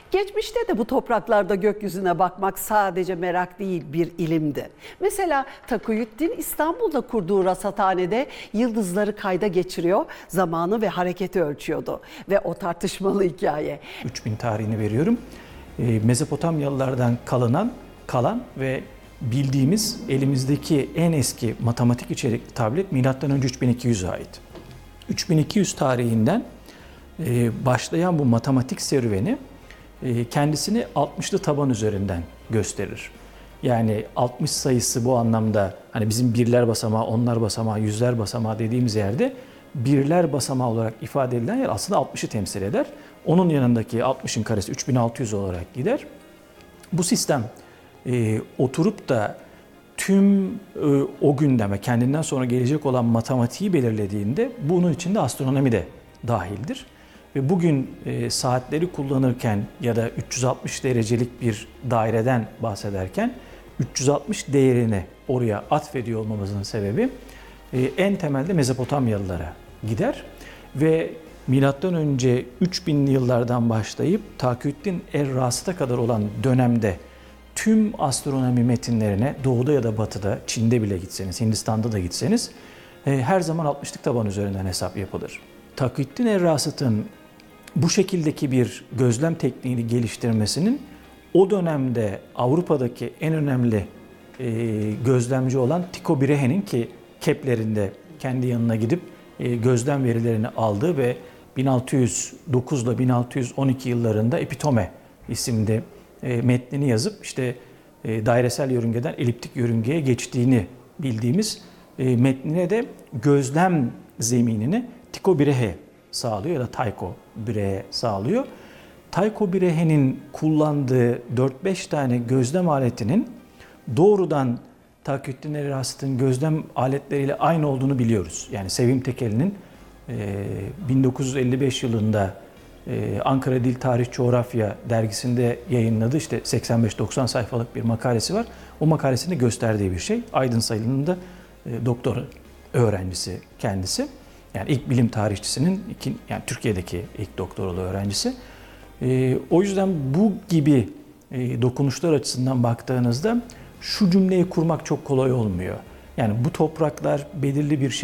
Geçmişte de bu topraklarda gökyüzüne bakmak sadece merak değil, bir ilimdi. Mesela Takuyüddin İstanbul'da kurduğu rasathanede yıldızları kayda geçiriyor, zamanı ve hareketi ölçüyordu. Ve o tartışmalı hikaye. 3000 tarihini veriyorum. Mezopotamyalılardan kalan ve bildiğimiz elimizdeki en eski matematik içerikli tablet M.Ö. 3200'e ait. 3200 tarihinden başlayan bu matematik serüveni kendisini 60'lı taban üzerinden gösterir. Yani 60 sayısı bu anlamda hani bizim birler basamağı, onlar basamağı, yüzler basamağı dediğimiz yerde birler basamağı olarak ifade edilen yer aslında 60'ı temsil eder. Onun yanındaki 60'ın karesi 3600 olarak gider. Bu sistem oturup da tüm o günden ve kendinden sonra gelecek olan matematiği belirlediğinde bunun içinde astronomi de dahildir. Ve bugün saatleri kullanırken ya da 360 derecelik bir daireden bahsederken 360 değerini oraya atfediyor olmamızın sebebi en temelde Mezopotamyalılara gider. Ve milattan önce 3000'li yıllardan başlayıp Takiyüddin Er-Rasıd'a kadar olan dönemde tüm astronomi metinlerine doğuda ya da batıda, Çin'de bile gitseniz, Hindistan'da da gitseniz her zaman 60'lık taban üzerinden hesap yapılır. Takiyüddin Er-Rasıd'ın bu şekildeki bir gözlem tekniğini geliştirmesinin o dönemde Avrupa'daki en önemli gözlemci olan Tycho Brahe'nin ki Kepler'in de kendi yanına gidip gözlem verilerini aldığı ve 1609 ile 1612 yıllarında Epitome isimli metnini yazıp işte dairesel yörüngeden eliptik yörüngeye geçtiğini bildiğimiz metnine de gözlem zeminini Tycho Brahe sağlıyor ya da Tycho Brahe sağlıyor. Tycho Brahe'nin kullandığı 4-5 tane gözlem aletinin doğrudan Takiyüddin Er-Rasıd'ın gözlem aletleriyle aynı olduğunu biliyoruz. Yani Sevim Tekeli'nin 1955 yılında Ankara Dil Tarih Coğrafya dergisinde yayınladığı işte 85-90 sayfalık bir makalesi var. O makalesinde gösterdiği bir şey. Aydın Sayılı'nın da doktora öğrencisi kendisi. Yani ilk bilim tarihçisinin, yani Türkiye'deki ilk doktoralı öğrencisi. O yüzden bu gibi dokunuşlar açısından baktığınızda şu cümleyi kurmak çok kolay olmuyor. Yani bu topraklar belirli bir şey